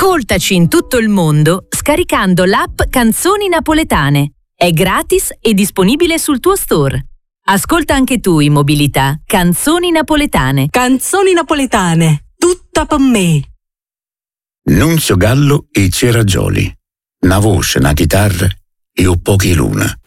Ascoltaci in tutto il mondo scaricando l'app Canzoni Napoletane. È gratis e disponibile sul tuo store. Ascolta anche tu in mobilità Canzoni Napoletane. Canzoni napoletane, tutta per me. Nunzio Gallo e Ceragioli. Una voce, una chitarra e un pochi luna.